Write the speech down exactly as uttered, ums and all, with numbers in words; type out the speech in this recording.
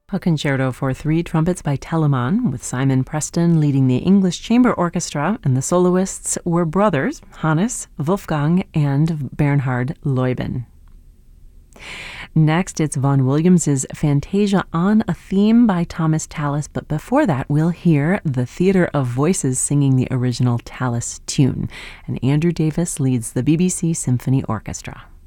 A concerto for three trumpets by Telemann, with Simon Preston leading the English Chamber Orchestra, and the soloists were brothers Hannes, Wolfgang, and Bernhard Leuben. Next, it's Vaughan Williams' Fantasia on a Theme by Thomas Tallis, but before that, we'll hear the Theatre of Voices singing the original Tallis tune, and Andrew Davis leads the B B C Symphony Orchestra.